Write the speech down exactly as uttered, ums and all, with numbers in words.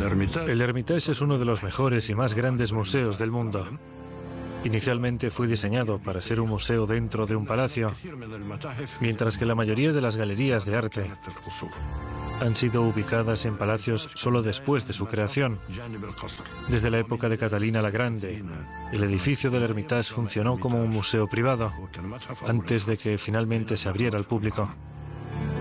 El Hermitage es uno de los mejores y más grandes museos del mundo. Inicialmente fue diseñado para ser un museo dentro de un palacio, mientras que la mayoría de las galerías de arte han sido ubicadas en palacios solo después de su creación. Desde la época de Catalina la Grande, el edificio del Hermitage funcionó como un museo privado, antes de que finalmente se abriera al público.